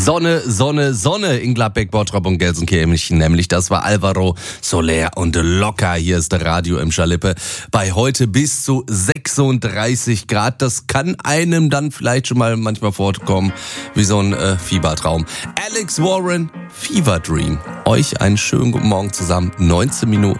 Sonne, Sonne, Sonne in Gladbeck, Bottrop und Gelsenkirchen. Nämlich das war Alvaro Soler und Locker. Hier ist der Radio im Schalippe. Bei heute bis zu 36 Grad. Das kann einem dann vielleicht schon mal manchmal vorkommen wie so ein Fiebertraum. Alex Warren, Fever Dream. Euch einen schönen guten Morgen zusammen. 19 Minuten